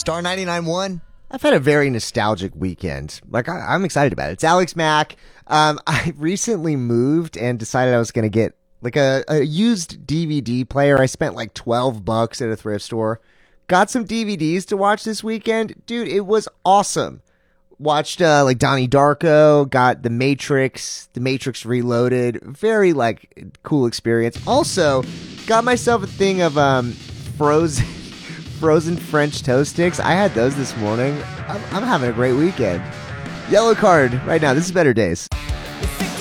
Star 99.1. I've had a very nostalgic weekend. I'm excited about it. It's Alex Mack. I recently moved and decided I was going to get a used DVD player. I spent like $12 at a thrift store. Got some DVDs to watch this weekend. Dude, it was awesome. Watched Donnie Darko, got The Matrix Reloaded. Very cool experience. Also, got myself a thing of frozen French toast sticks. I had those this morning. I'm having a great weekend. Yellow card right now. This is Better Days.